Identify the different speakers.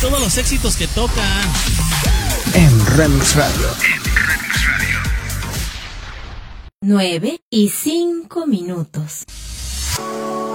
Speaker 1: todos los éxitos que tocan.
Speaker 2: En Remix Radio.
Speaker 3: 9:05.